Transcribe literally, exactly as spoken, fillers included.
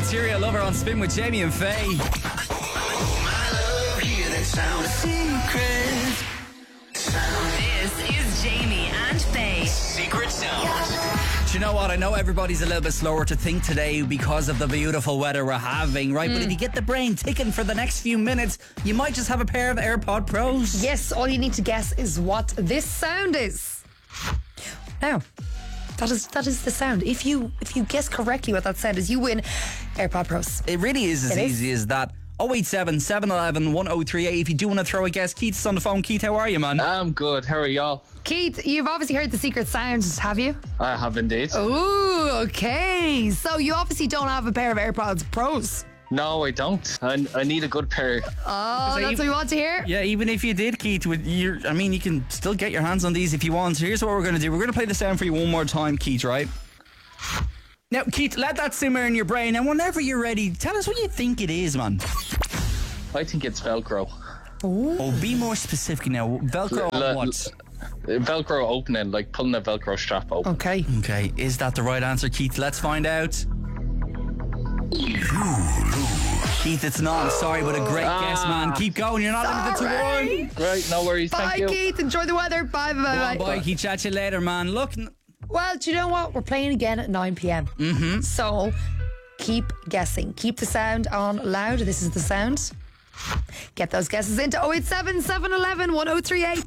Serial Lover on Spin with Jamie and Faye. My love, hear that sound. Secret sound. This is Jamie and Faye. Secret sound. Do you know what? I know everybody's a little bit slower to think today because of the beautiful weather we're having, right? Mm. But if you get the brain ticking for the next few minutes, you might just have a pair of AirPod Pros. Yes, all you need to guess is what this sound is. Now, that is that is the sound. If you if you guess correctly what that sound is, you win AirPod Pros. It really is as it easy is. as that. oh eight seven, seven one one, one oh three eight. If you do want to throw a guess, Keith's on the phone. Keith, how are you, man? I'm good. How are y'all? Keith, you've obviously heard the secret sound, have you? I have indeed. Ooh, okay. So you obviously don't have a pair of AirPods Pros. No, I don't. I, I need a good pair. Oh, that's even, what you want to hear? Yeah, even if you did, Keith, with your, I mean, you can still get your hands on these if you want. So here's what we're going to do. We're going to play the sound for you one more time, Keith, right? Now, Keith, let that simmer in your brain, and whenever you're ready, tell us what you think it is, man. I think it's Velcro. Ooh. Oh, be more specific now. Velcro L- on l- what? Velcro opening, like pulling a Velcro strap open. Okay. Okay, is that the right answer, Keith? Let's find out. Keith, it's not. I'm sorry, but a great Ah. guess, man. Keep going. You're not limited to Sorry. one. Right, no worries. Bye, Thank you. Keith. Enjoy the weather. Bye, bye, bye. Bye, bye. Keith, chat to you later, man. Look. Well, do you know what? We're playing again at nine p.m. Mm-hmm. So keep guessing. Keep the sound on loud. This is the sound. Get those guesses into oh eight seven, seven one one, one oh three eight.